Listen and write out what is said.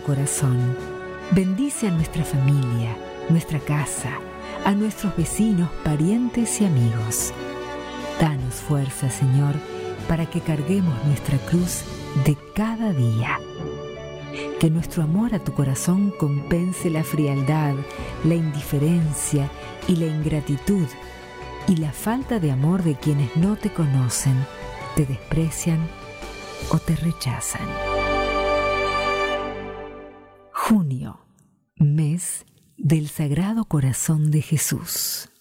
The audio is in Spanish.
Corazón, bendice a nuestra familia, nuestra casa, a nuestros vecinos, parientes y amigos. Danos fuerza, Señor, para que carguemos nuestra cruz de cada día. Que nuestro amor a tu corazón compense la frialdad, la indiferencia y la ingratitud y la falta de amor de quienes no te conocen, te desprecian o te rechazan. Junio, mes del Sagrado Corazón de Jesús.